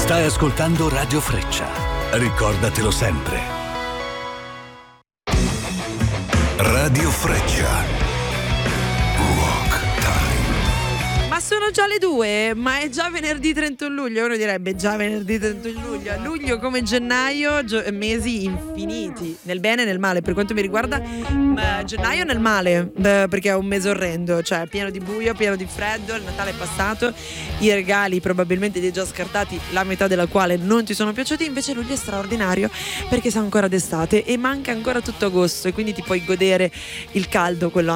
Stai ascoltando Radio Freccia. Ricordatelo sempre. Radio Freccia. Rock Time. Ma sono già le 2, ma è già venerdì 31 luglio. Uno direbbe già venerdì 31 luglio. A luglio come gennaio, mesi infiniti, nel bene e nel male. Per quanto mi riguarda, gennaio nel male, perché è un mese orrendo, cioè pieno di buio, pieno di freddo. Il Natale è passato, i regali probabilmente li hai già scartati, la metà della quale non ti sono piaciuti. Invece luglio è straordinario perché sa ancora d'estate e manca ancora tutto agosto, e quindi ti puoi godere il caldo, quello